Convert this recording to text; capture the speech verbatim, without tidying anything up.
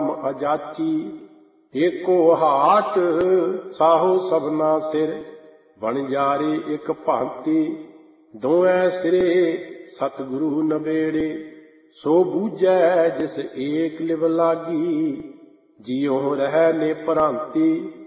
ਨਾਮ ਅਜਾਚੀ। ਏਕੋ ਹਾਟ ਸਾਹੋ ਸਭਨਾ ਸਿਰ, ਵਣਜਾਰੇ ਇੱਕ ਭਾਂਤੀ। ਦੋਵੇਂ ਸਿਰੇ ਸਤਿਗੁਰੂ ਨਬੇੜੇ, ਸੋ ਬੂਝੈ ਜਿਸ ਏਕ ਲਿਵ ਲਾਗੀ। ਜਿਉ ਰਹਿ ਨੇ ਭ੍ਰਾਂਤੀ,